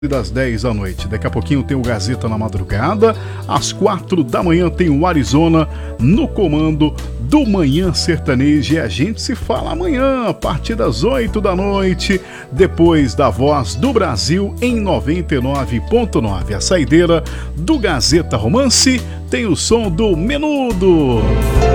das 10 da noite. Daqui a pouquinho tem o Gazeta na madrugada. Às 4 da manhã tem o Arizona no comando do Manhã Sertanejo. E a gente se fala amanhã, a partir das 8 da noite, depois da Voz do Brasil em 99.9. A saideira do Gazeta Romance tem o som do Menudo.